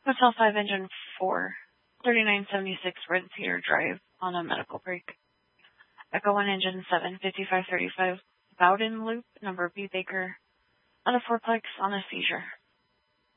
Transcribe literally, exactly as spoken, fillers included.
Hotel five, Engine four, thirty-nine seventy-six Red Cedar Drive on a medical break. Echo one, Engine seven, fifty-five thirty-five Bowden Loop, number B Baker, on a fourplex on a seizure.